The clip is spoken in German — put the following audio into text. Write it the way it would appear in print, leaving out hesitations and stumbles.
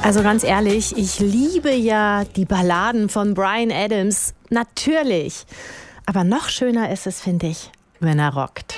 Also ganz ehrlich, ich liebe ja die Balladen von Bryan Adams, natürlich. Aber noch schöner ist es, finde ich, wenn er rockt.